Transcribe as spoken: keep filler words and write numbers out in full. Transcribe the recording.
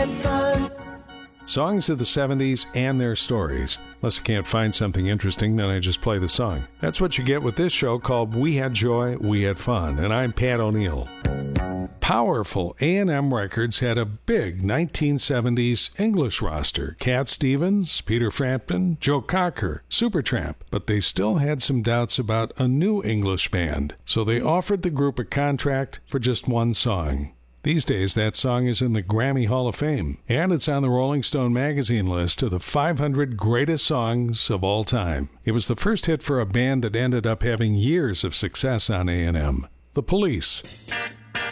had fun. Songs of the seventies and their stories. Unless I can't find something interesting, then I just play the song. That's what you get with this show called We Had Joy, We Had Fun, and I'm Pat O'Neill. Powerful A and M Records had a big nineteen seventies English roster. Cat Stevens, Peter Frampton, Joe Cocker, Supertramp. But they still had some doubts about a new English band, so they offered the group a contract for just one song. These days, that song is in the Grammy Hall of Fame, and it's on the Rolling Stone magazine list of the five hundred greatest songs of all time. It was the first hit for a band that ended up having years of success on A and M. The Police.